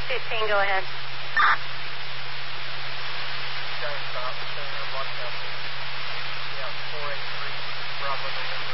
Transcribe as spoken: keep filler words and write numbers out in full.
fifteen, go ahead. Guys, stop. Watch out. Yeah, four eight three, Bravo November.